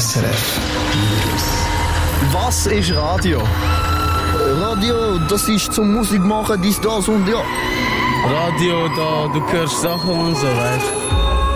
SRF News. Was ist Radio? Radio, das ist zum Musik machen, dies, das und ja. Radio, da du hörst Sachen und so, weißt du.